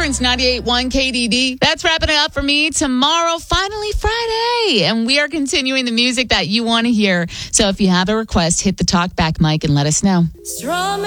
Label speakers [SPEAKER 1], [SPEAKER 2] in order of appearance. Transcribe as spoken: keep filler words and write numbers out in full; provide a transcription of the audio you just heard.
[SPEAKER 1] Torrance, ninety-eight point one K D D. That's wrapping it up for me. Tomorrow, finally Friday. And we are continuing the music that you want to hear. So if you have a request, hit the talk back mic and let us know.
[SPEAKER 2] Strumming